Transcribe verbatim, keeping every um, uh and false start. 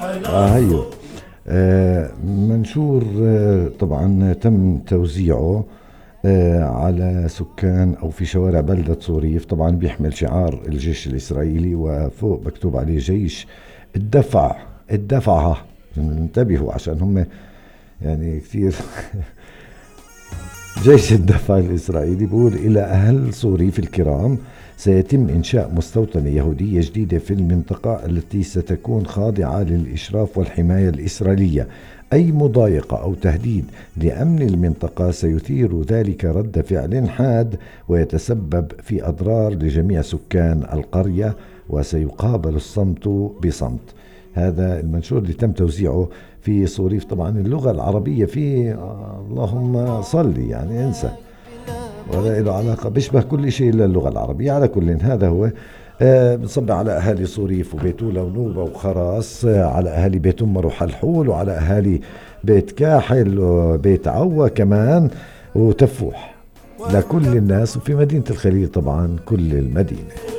آه هيو. آه منشور آه طبعا تم توزيعه آه على سكان أو في شوارع بلدة صوريف. طبعا بيحمل شعار الجيش الإسرائيلي وفوق مكتوب عليه جيش الدفع الدفعة. انتبهوا عشان هم يعني كثير. جيش الدفاع الإسرائيلي بيقول إلى أهل صوريف الكرام: سيتم إنشاء مستوطنة يهودية جديدة في المنطقة التي ستكون خاضعة للإشراف والحماية الإسرائيلية. أي مضايقة أو تهديد لأمن المنطقة سيثير ذلك رد فعل حاد ويتسبب في أضرار لجميع سكان القرية، وسيقابل الصمت بصمت. هذا المنشور اللي تم توزيعه في صوريف. طبعا اللغة العربية فيه آه، اللهم صلي يعني انسى، ولا له علاقة، بيشبه كل شيء إلا اللغة العربية. على كل هذا هو. آه بنصب على أهالي صوريف وبيتولا ونوبة وخراس، آه على أهالي بيت أمر وحلحول، وعلى أهالي بيت كاحل وبيت عوة كمان وتفوح، لكل الناس، وفي مدينة الخليل طبعا كل المدينة.